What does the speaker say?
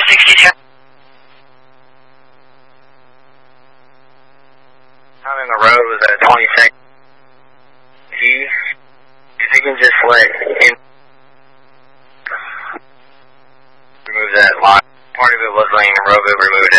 62. Time in the road was at 22nd. If you can just let in, remove that line. Part of it was laying in the road, but removed